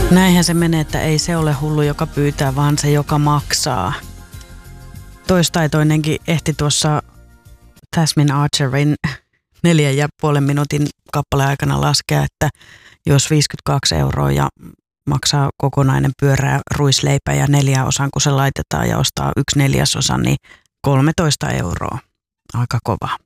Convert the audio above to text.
Näinhän se menee, että ei se ole hullu, joka pyytää, vaan se, joka maksaa. Toistaitoinenkin ehti tuossa Tasmin Archerin 4,5 minuutin kappaleen aikana laskea, että jos 52 € ja maksaa kokonainen pyörää ruisleipä ja 4/4, kun se laitetaan ja ostaa 1/4, niin 13 €. Aika kova.